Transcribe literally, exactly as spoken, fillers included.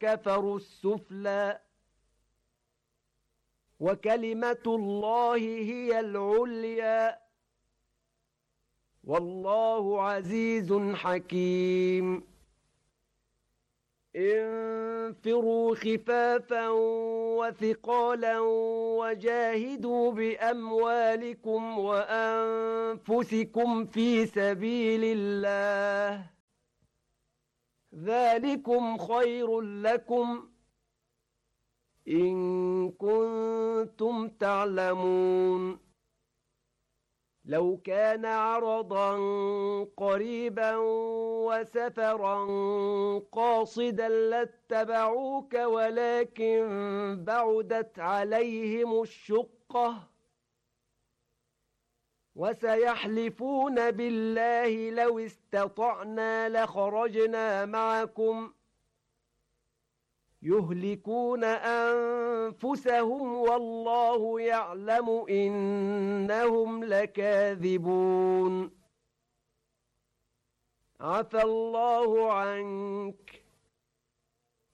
كفروا السفلى وكلمة الله هي العليا والله عزيز حكيم انفروا خفافا وثقالا وجاهدوا بأموالكم وأنفسكم في سبيل الله ذلكم خير لكم إن كنتم تعلمون لو كان عرضا قريبا وسفرا قاصدا لاتبعوك ولكن بعدت عليهم الشقة وسيحلفون بالله لو استطعنا لخرجنا معكم يهلكون أنفسهم والله يعلم إنهم لكاذبون عفى الله عنك